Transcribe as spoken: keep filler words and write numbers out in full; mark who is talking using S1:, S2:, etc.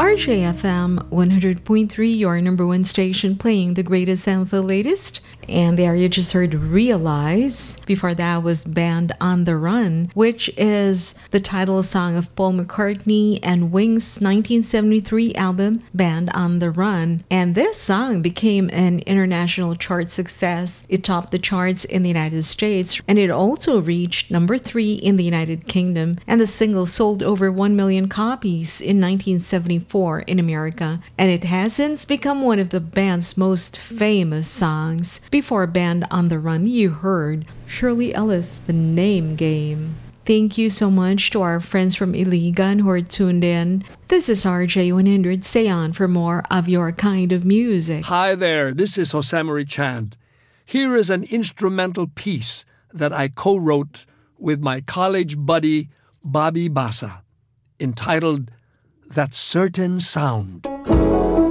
S1: R J F M one hundred point three, your number one station playing the greatest and the latest. And there you just heard Realize. Before that was Band on the Run, which is the title song of Paul McCartney and Wings' nineteen seventy-three album, Band on the Run. And this song became an international chart success. It topped the charts in the United States, and it also reached number three in the United Kingdom. And the single sold over one million copies in nineteen seventy-four in America. And it has since become one of the band's most famous songs. Before Band on the Run, you heard Shirley Ellis, The Name Game. Thank you so much to our friends from Iligan who are tuned in. This is R J one hundred. Stay on for more of your kind of music.
S2: Hi there, this is Josemary Chand. Here is an instrumental piece that I co-wrote with my college buddy Bobby Bassa, entitled That Certain Sound.